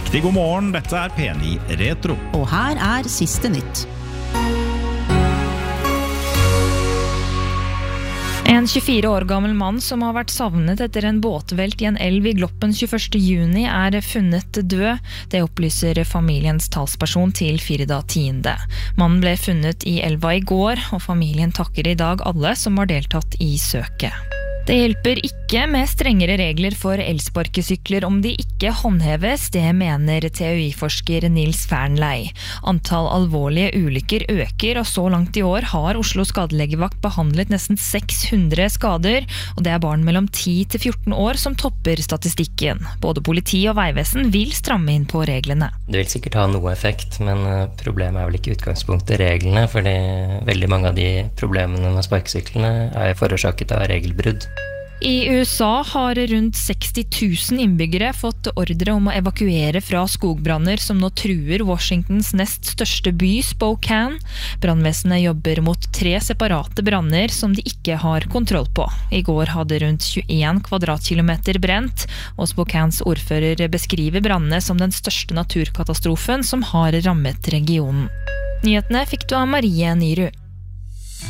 Riktig god morgen, dette P9 Retro. Og her siste nytt. En 24 år gammel mann som har vært savnet etter en båtvelt i en elv i Gloppen 21. juni funnet død. Det opplyser familiens talsperson til Firda 10. Mannen ble funnet i elva i går, og familien takker i dag alle som har deltatt i søket. Det hjelper ikke med strengere regler for elsparkesykler om de ikke håndheves, det mener TUI-forsker Nils Fernley. Antall alvorlige ulykker øker, og så langt i år har Oslo skadelegevakt behandlet nesten 600 skader, og det barn mellom 10 til 14 år som topper statistikken. Både politi og veivesen vil stramme inn på reglene. Det vil sikkert ha noe effekt, men problemet vel ikke utgangspunktet reglene, fordi veldig mange av de problemene med sparkesyklene forårsaket av regelbrudd. I USA har rundt 60 000 innbyggere fått ordre om å evakuere fra skogbranner som nå truer Washingtons nest største by, Spokane. Brannvesenet jobber mot 3 separate branner som de ikke har kontroll på. I går hadde rundt 21 kvadratkilometer brent, og Spokanes ordfører beskriver brannene som den største naturkatastrofen som har rammet regionen. Nyhetene fikk du av Marie Nyru.